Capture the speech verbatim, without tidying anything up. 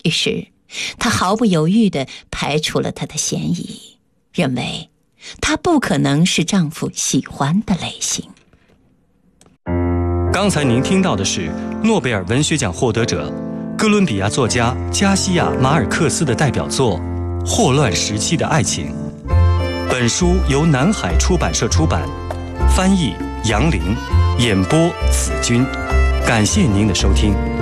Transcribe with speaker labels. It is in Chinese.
Speaker 1: 于是他毫不犹豫地排除了他的嫌疑，认为他不可能是丈夫喜欢的类型。
Speaker 2: 刚才您听到的是诺贝尔文学奖获得者哥伦比亚作家加西亚·马尔克斯的代表作《霍乱时期的爱情》。本书由南海出版社出版，翻译杨林，演播子君。感谢您的收听。